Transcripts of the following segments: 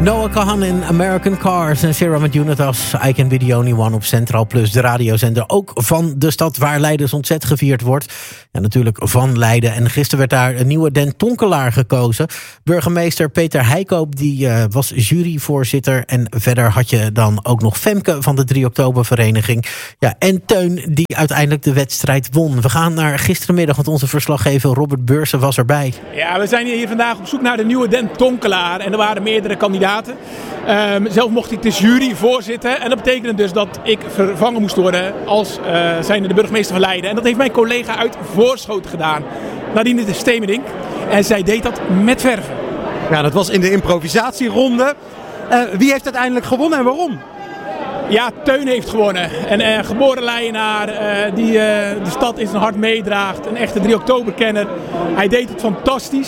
Noah Kahan in American Cars en Sarah met Unitas. I Can Be The Only One op Centraal Plus, de radiozender. Ook van de stad waar Leidens Ontzet gevierd wordt. Ja, natuurlijk van Leiden. En gisteren werd daar een nieuwe Den Tonkelaar gekozen. Burgemeester Peter Heikoop die was juryvoorzitter. En verder had je dan ook nog Femke van de 3 Oktobervereniging. Ja, en Teun die uiteindelijk de wedstrijd won. We gaan naar gisterenmiddag, want onze verslaggever Robert Beursen was erbij. Ja, we zijn hier vandaag op zoek naar de nieuwe Den Tonkelaar. En er waren meerdere kandidaten. Zelf mocht ik de jury voorzitten. En dat betekende dus dat ik vervangen moest worden als zijnde de burgemeester van Leiden. En dat heeft mijn collega uit Voorschoten gedaan, Nadine de Stemerink. En zij deed dat met verven. Ja, dat was in de improvisatieronde. Wie heeft uiteindelijk gewonnen en waarom? Ja, Teun heeft gewonnen. Een geboren Leidenaar die de stad in zijn hart meedraagt. Een echte 3 Oktoberkenner. Hij deed het fantastisch.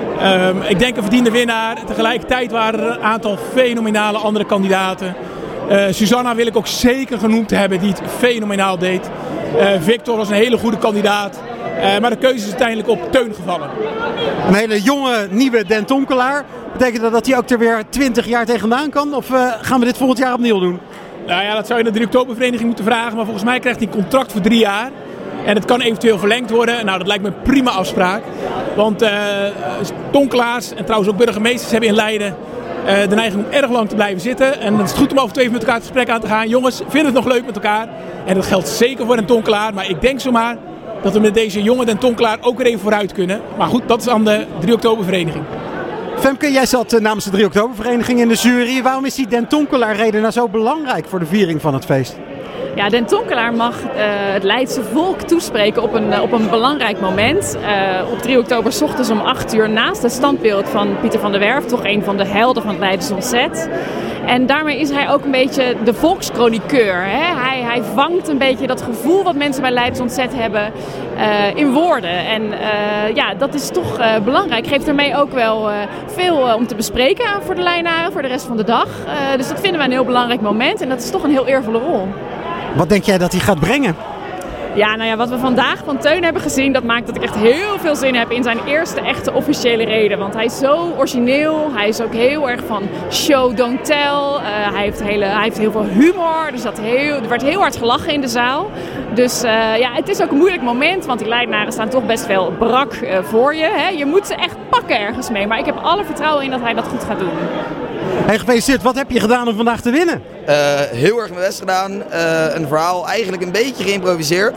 Ik denk een verdiende winnaar. Tegelijkertijd waren er een aantal fenomenale andere kandidaten. Susanna wil ik ook zeker genoemd hebben, die het fenomenaal deed. Victor was een hele goede kandidaat. Maar de keuze is uiteindelijk op Teun gevallen. Een hele jonge, nieuwe Den Tonkelaar. Betekent dat hij ook er weer 20 jaar tegenaan kan? Of gaan we dit volgend jaar opnieuw doen? Nou ja, dat zou je naar de 3 Oktobervereniging moeten vragen. Maar volgens mij krijgt hij een contract voor 3 jaar. En het kan eventueel verlengd worden. Nou, dat lijkt me een prima afspraak. Want tonkelaars en trouwens ook burgemeesters hebben in Leiden de neiging om erg lang te blijven zitten. En het is goed om over 2 even met elkaar het gesprek aan te gaan. Jongens, vinden het nog leuk met elkaar? En dat geldt zeker voor een tonkelaar. Maar ik denk zomaar dat we met deze jonge Den Tonkelaar ook weer even vooruit kunnen. Maar goed, dat is aan de 3 Oktobervereniging. Femke, jij zat namens de 3 Oktobervereniging in de jury. Waarom is die Den Tonkelaar-reden nou zo belangrijk voor de viering van het feest? Ja, Den Tonkelaar mag het Leidse volk toespreken op een belangrijk moment. Op 3 oktober 's ochtends om 8 uur naast het standbeeld van Pieter van der Werf. Toch een van de helden van het Leidens Ontzet. En daarmee is hij ook een beetje de volkschroniqueur. Hè? Hij vangt een beetje dat gevoel wat mensen bij Leidens Ontzet hebben in woorden. En ja, dat is toch belangrijk. Geeft daarmee ook wel veel om te bespreken voor de Leidenaren voor de rest van de dag. Dus dat vinden wij een heel belangrijk moment. En dat is toch een heel eervolle rol. Wat denk jij dat hij gaat brengen? Ja, nou ja, wat we vandaag van Teun hebben gezien, dat maakt dat ik echt heel veel zin heb in zijn eerste echte officiële reden. Want hij is zo origineel, hij is ook heel erg van show, don't tell. Hij heeft heel veel humor, dus er werd heel hard gelachen in de zaal. Dus ja, het is ook een moeilijk moment, want die Leidenaren staan toch best wel brak voor je. Hè? Je moet ze echt pakken ergens mee, maar ik heb alle vertrouwen in dat hij dat goed gaat doen. Hey, gefeliciteerd. Wat heb je gedaan om vandaag te winnen? Heel erg mijn best gedaan. Een verhaal eigenlijk een beetje geïmproviseerd.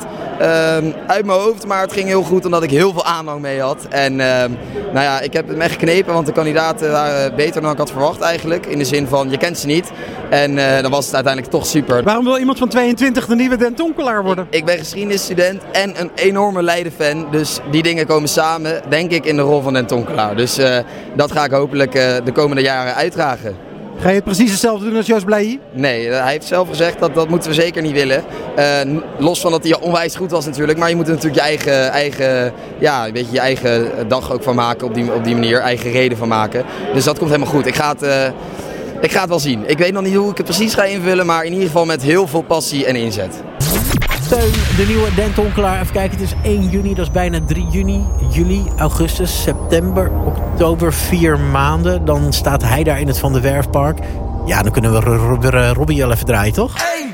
Uit mijn hoofd, maar het ging heel goed omdat ik heel veel aanhang mee had. En nou ja, ik heb het me echt geknepen, want de kandidaten waren beter dan ik had verwacht eigenlijk. In de zin van, je kent ze niet. En dan was het uiteindelijk toch super. Waarom wil iemand van 22 de nieuwe Den Tonkelaar worden? Ik ben geschiedenisstudent en een enorme Leiden-fan. Dus die dingen komen samen, denk ik, in de rol van Den Tonkelaar. Dus dat ga ik hopelijk de komende jaren uitdragen. Ga je het precies hetzelfde doen als Joost Blijie? Nee, hij heeft zelf gezegd dat moeten we zeker niet willen. Los van dat hij onwijs goed was natuurlijk. Maar je moet er natuurlijk je eigen dag ook van maken op die manier. Eigen reden van maken. Dus dat komt helemaal goed. Ik ga het wel zien. Ik weet nog niet hoe ik het precies ga invullen. Maar in ieder geval met heel veel passie en inzet. Teun, de nieuwe Den Tonkelaar. Even kijken, het is 1 juni, dat is bijna 3 juni. Juli, augustus, september, oktober, 4 maanden. Dan staat hij daar in het Van der Werfpark. Ja, dan kunnen we Robbie al even draaien, toch?